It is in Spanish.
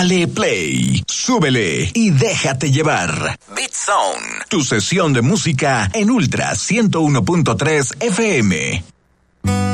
Dale play, súbele y déjate llevar. Beat Zone, tu sesión de música en Ultra 101.3 FM.